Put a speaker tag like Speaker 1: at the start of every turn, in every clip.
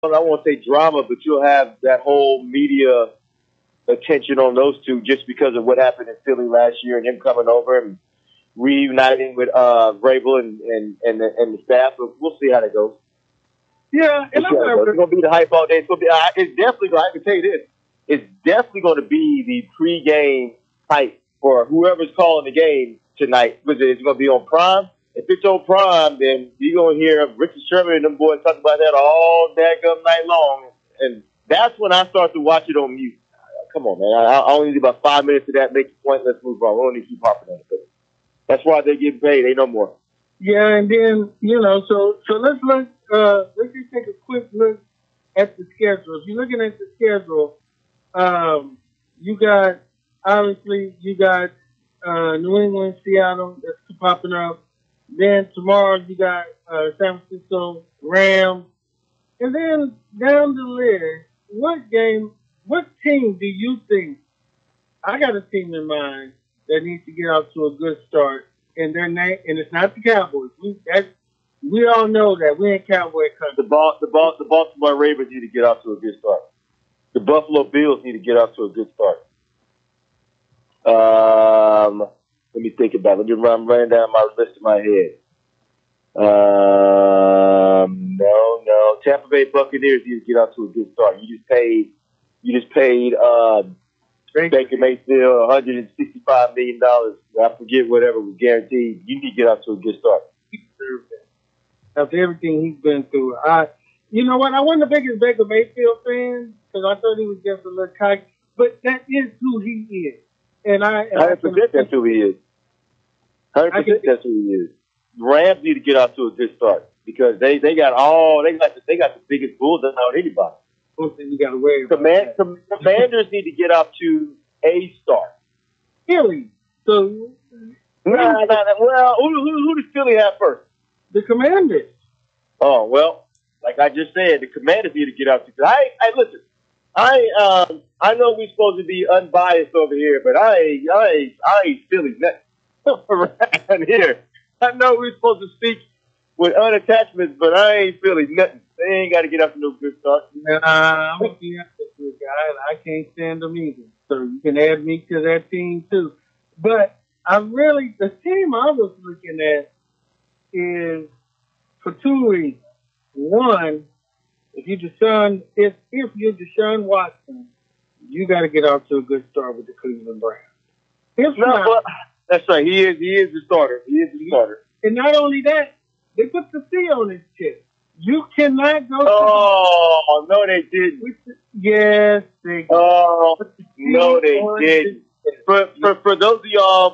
Speaker 1: I won't say drama, but you'll have that whole media attention on those two just because of what happened in Philly last year and him coming over and reuniting with Vrabel and the staff. But we'll see how that goes.
Speaker 2: Yeah, and
Speaker 1: I'm not. It's gonna be the hype all day. It's gonna be. It's definitely. I can tell you this. It's definitely going to be the pregame hype for whoever's calling the game tonight. Because it's going to be on Prime. If it's on Prime, then you're going to hear Richard Sherman and them boys talk about that all daggum night long. And that's when I start to watch it on mute. Come on, man. I only need about 5 minutes of that. Make the point. Let's move on. We don't need to keep harping on it. But that's why they're getting paid. They know more.
Speaker 2: Yeah, and then, so let's look. Let's just take a quick look at the schedule. If you're looking at the schedule, you got New England, Seattle that's popping up. Then tomorrow you got San Francisco Rams, and then down the list, what team do you think? I got a team in mind that needs to get off to a good start, and their name, and it's not the Cowboys. We all know that we ain't Cowboy country.
Speaker 1: The Baltimore Ravens need to get off to a good start. The Buffalo Bills need to get off to a good start. Let me think about it. I'm running down my list in my head. No. Tampa Bay Buccaneers need to get off to a good start. You just paid Baker Mayfield $165 million. I forget whatever was guaranteed. You need to get off to a good start.
Speaker 2: After everything he's been through, you know what? I wasn't the biggest Baker Mayfield fan because I thought he was just a little cocky. But that is who he is, and
Speaker 1: 100% that's who he is. 100% that's who he is. Rams need to get off to a good start because they got the biggest bulls out of anybody.
Speaker 2: I don't think we got to worry about that.
Speaker 1: Commanders need to get off to a start.
Speaker 2: Philly. So,
Speaker 1: well, who does Philly have first?
Speaker 2: The Commanders.
Speaker 1: Oh well, like I just said, the Commanders need to get out to. Listen. I know we're supposed to be unbiased over here, but I ain't feeling that around here. I know we're supposed to speak with unattachments, but I ain't feeling nothing. They ain't got to get up to no good start.
Speaker 2: Nah, I'm gonna be honest with you, guys. I can't stand them either. So you can add me to that team too. But the team I was looking at is for two reasons. One, if you're Deshaun Watson, you got to get off to a good start with the Cleveland Browns.
Speaker 1: That's right. He is the starter. He is the starter.
Speaker 2: And not only that, they put the C on his chest. You cannot go.
Speaker 1: Oh no, they didn't.
Speaker 2: Yes, they.
Speaker 1: Oh no, they didn't. For those of y'all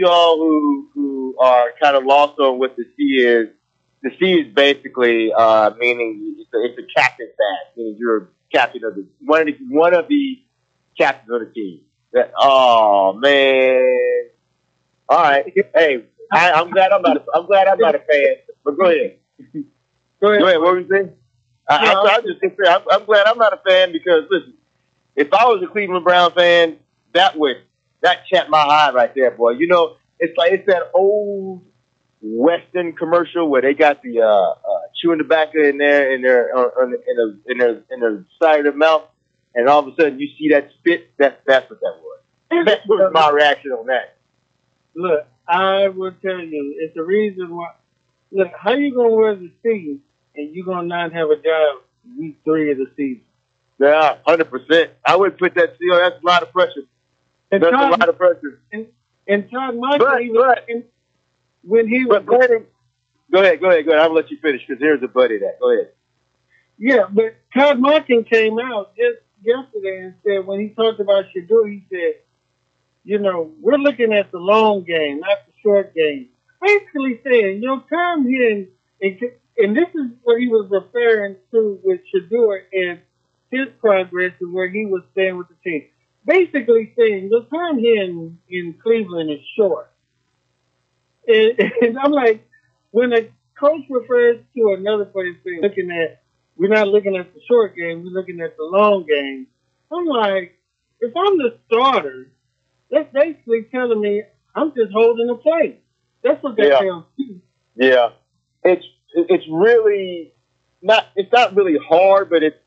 Speaker 1: who are kind of lost on what the C is. The C is basically meaning it's a captain badge, meaning you're a captain of one of the captains of the team. Oh man! All right, hey, I'm glad I'm not a fan. But go ahead. Go ahead. What were you saying? I'm glad I'm not a fan because listen, if I was a Cleveland Brown fan, that chapped my eye right there, boy. You know, it's that old Western commercial where they got the chewing tobacco in their side of their mouth, and all of a sudden you see that spit. That's what that was. That was my reaction on that.
Speaker 2: Look, I will tell you, it's the reason why. Look, how you gonna wear the C and you gonna not have a job week 3 of the season?
Speaker 1: Yeah, 100%. I wouldn't put that C on. That's a lot of pressure. That's a lot of pressure.
Speaker 2: And Todd Monken, when he was
Speaker 1: go ahead. I'm gonna let you finish because here's a buddy that. Go ahead.
Speaker 2: Yeah, but Todd Monken came out just yesterday and said when he talked about Shador, he said, we're looking at the long game, not the short game. Basically saying your time here, and this is what he was referring to with Shador and his progress and where he was staying with the team. Basically saying your time here in Cleveland is short. And I'm like, when a coach refers to another place, we're not looking at the short game, we're looking at the long game. I'm like, if I'm the starter, that's basically telling me I'm just holding the plate. That's what that tells me.
Speaker 1: Yeah, it's really not really hard, but it's